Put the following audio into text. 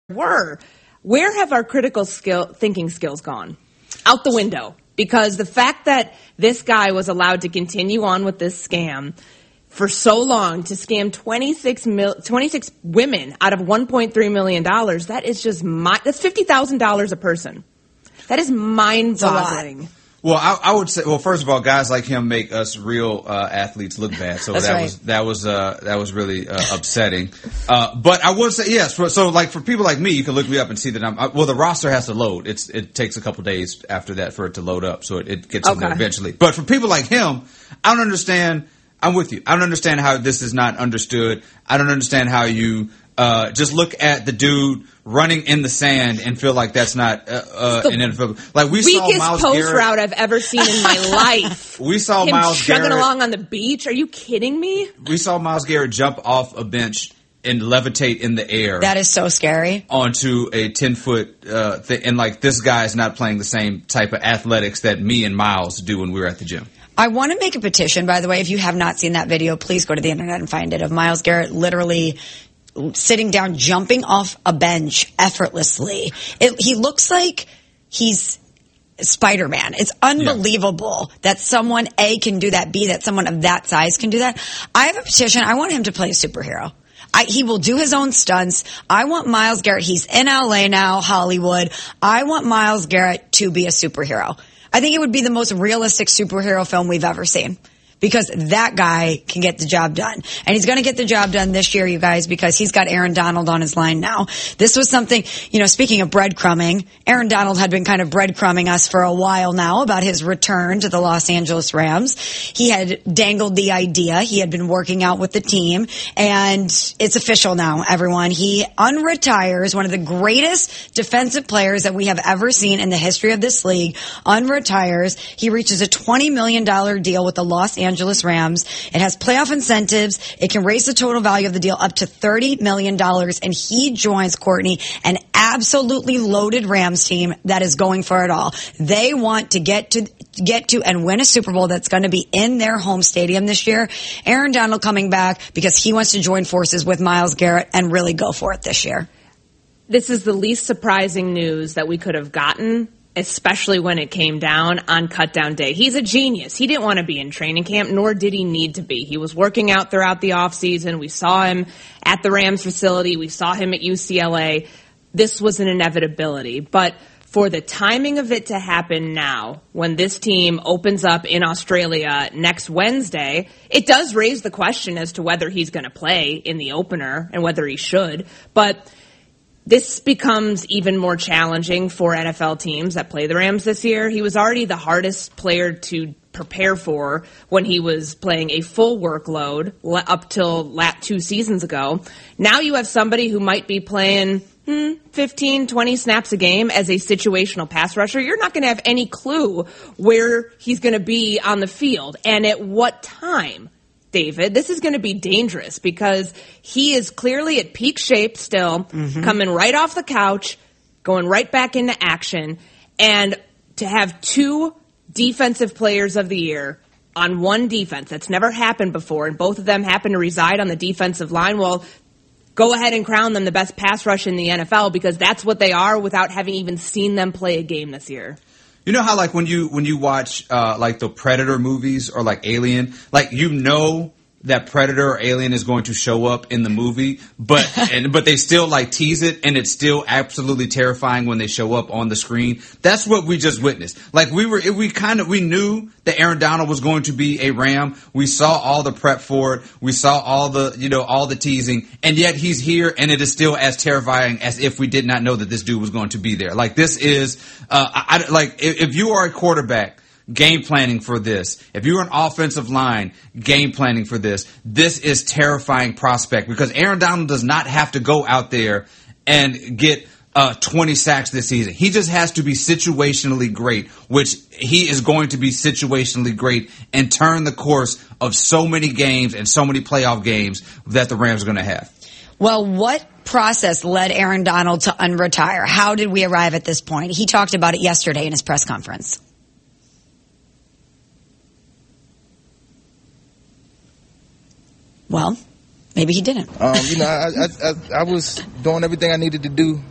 were. Where have our critical thinking skills gone? Out the window. Because the fact that this guy was allowed to continue on with this scam for so long, to scam 26 women out of $1.3 million, that is just that's $50,000 a person. That is mind-boggling. Well, I would say, well, first of all, guys like him make us real athletes look bad. So that was really upsetting. But I would say yes. So like for people like me, you can look me up and see that well, the roster has to load. It takes a couple days after that for it to load up, so it gets in there eventually. But for people like him, I don't understand. I'm with you. I don't understand how this is not understood. I don't understand how you just look at the dude running in the sand and feel like that's not an NFL. Like we saw Myles Garrett. Weakest post route I've ever seen in my life. We saw him Myles chugging Garrett along on the beach. Are you kidding me? We saw Myles Garrett jump off a bench and levitate in the air. That is so scary. Onto a 10-foot thing. And like this guy is not playing the same type of athletics that me and Myles do when we were at the gym. I want to make a petition, by the way. If you have not seen that video, please go to the internet and find it, of Myles Garrett literally sitting down, jumping off a bench effortlessly. He looks like he's Spider-Man. It's unbelievable that someone, A, can do that, B, that someone of that size can do that. I have a petition. I want him to play a superhero. He will do his own stunts. I want Myles Garrett. He's in LA now, Hollywood. I want Myles Garrett to be a superhero. I think it would be the most realistic superhero film we've ever seen, because that guy can get the job done. And he's going to get the job done this year, you guys, because he's got Aaron Donald on his line now. This was something, speaking of breadcrumbing, Aaron Donald had been kind of breadcrumbing us for a while now about his return to the Los Angeles Rams. He had dangled the idea. He had been working out with the team, and it's official now, everyone. He unretires, one of the greatest defensive players that we have ever seen in the history of this league, unretires. He reaches a $20 million deal with the Los Angeles Rams. It has playoff incentives. It can raise the total value of the deal up to $30 million. And he joins, Courtney, an absolutely loaded Rams team that is going for it all. They want to get to and win a Super Bowl that's going to be in their home stadium this year. Aaron Donald coming back because he wants to join forces with Myles Garrett and really go for it this year. This is the least surprising news that we could have gotten, especially when it came down on cutdown day. He's a genius. He didn't want to be in training camp, nor did he need to be. He was working out throughout the offseason. We saw him at the Rams facility. We saw him at UCLA. This was an inevitability. But for the timing of it to happen now, when this team opens up in Australia next Wednesday, it does raise the question as to whether he's going to play in the opener and whether he should. But this becomes even more challenging for NFL teams that play the Rams this year. He was already the hardest player to prepare for when he was playing a full workload up till 2 seasons ago. Now you have somebody who might be playing 15, 20 snaps a game as a situational pass rusher. You're not going to have any clue where he's going to be on the field and at what time. David, this is going to be dangerous because he is clearly at peak shape still, coming right off the couch, going right back into action. And to have 2 defensive players of the year on one defense, that's never happened before, and both of them happen to reside on the defensive line, well, go ahead and crown them the best pass rush in the NFL because that's what they are without having even seen them play a game this year. You know how like when you watch like the Predator movies or like Alien, like that Predator or Alien is going to show up in the movie, but they still like tease it, and it's still absolutely terrifying when they show up on the screen. That's what we just witnessed. Like we knew that Aaron Donald was going to be a Ram. We saw all the prep for it. We saw all the teasing, and yet he's here, and it is still as terrifying as if we did not know that this dude was going to be there. Like this is, if you are a quarterback, game planning for this. If you're an offensive line, game planning for this. This is terrifying prospect because Aaron Donald does not have to go out there and get 20 sacks this season. He just has to be situationally great, which he is going to be situationally great and turn the course of so many games and so many playoff games that the Rams are going to have. Well, what process led Aaron Donald to unretire? How did we arrive at this point? He talked about it yesterday in his press conference. Well, maybe he didn't. I was doing everything I needed to do